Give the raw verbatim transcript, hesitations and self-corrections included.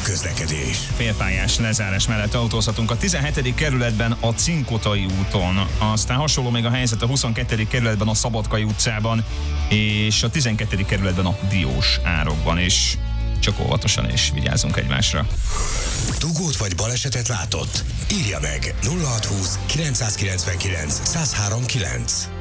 közlekedés. Félpályás lezárás mellett autózhatunk a tizenhetedik kerületben a Cinkotai úton. Aztán hasonló még a helyzet a huszonkettedik kerületben a Szabadkai utcában, és a tizenkettedik kerületben a Diós árokban, és csak óvatosan és vigyázzunk egymásra. Dugót vagy balesetet látott? Írja meg nulla hatszázhúsz kilencszázkilencvenkilenc százhárom kilenc.